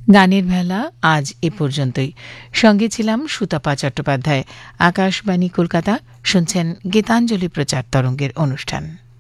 গানের ভেলা আজ এ পর্যন্তই। সঙ্গে ছিলাম সুতপা চট্টোপাধ্যায়। আকাশবাণী কলকাতা, শুনছেন গীতাঞ্জলি প্রচার তরঙ্গের অনুষ্ঠান।